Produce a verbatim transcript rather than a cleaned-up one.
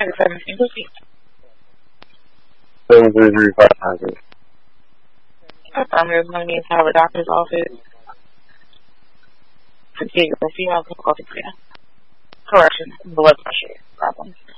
seventeen fifty. seven three three five nine six. Affirmative, my name is Howard Doctor's office. Fatigue, female difficulty, correction, blood pressure problems.